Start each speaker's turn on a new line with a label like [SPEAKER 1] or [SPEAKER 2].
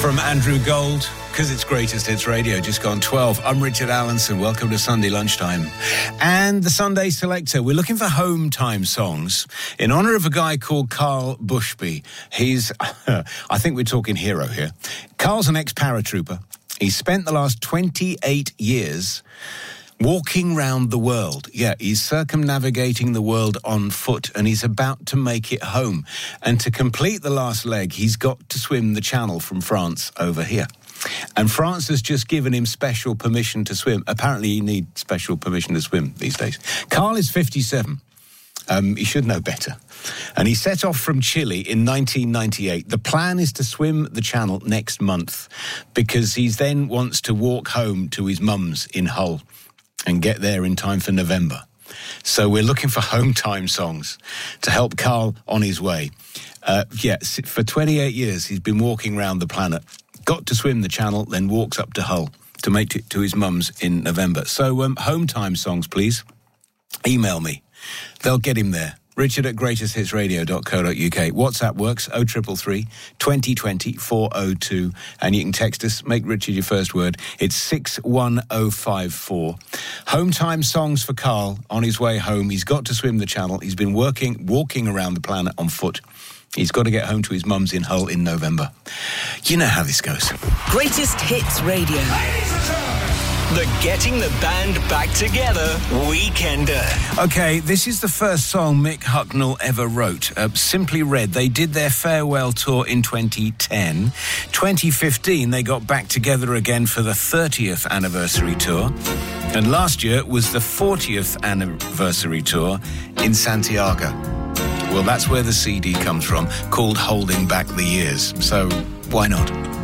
[SPEAKER 1] From Andrew Gold, because it's Greatest Hits Radio, just gone 12. I'm Richard Allenson. Welcome to Sunday Lunchtime. And the Sunday Selector. We're looking for home time songs in honour of a guy called Carl Bushby. He's, I think we're talking hero here. Carl's an ex-paratrooper. He's spent the last 28 years walking round the world. Yeah, he's circumnavigating the world on foot, and he's about to make it home. And to complete the last leg, he's got to swim the channel from France over here. And France has just given him special permission to swim. Apparently, you need special permission to swim these days. Carl is 57. He should know better. And he set off from Chile in 1998. The plan is to swim the channel next month because he then wants to walk home to his mum's in Hull and get there in time for November. So we're looking for home time songs to help Carl on his way. For 28 years, he's been walking around the planet, got to swim the channel, then walks up to Hull to make it to his mum's in November. So home time songs, please. Email me. They'll get him there. Richard@greatesthitsradio.co.uk. WhatsApp works, 0333 2020 402. And you can text us, make Richard your first word. It's 61054. Home time songs for Carl on his way home. He's got to swim the channel. He's been walking around the planet on foot. He's got to get home to his mum's in Hull in November. You know how this goes.
[SPEAKER 2] Greatest Hits Radio.
[SPEAKER 3] The Getting the Band Back Together Weekender.
[SPEAKER 1] Okay, this is the first song Mick Hucknall ever wrote. Simply Red, they did their farewell tour in 2010. 2015, they got back together again for the 30th anniversary tour. And last year was the 40th anniversary tour in Santiago. Well, that's where the CD comes from, called Holding Back the Years. So, why not?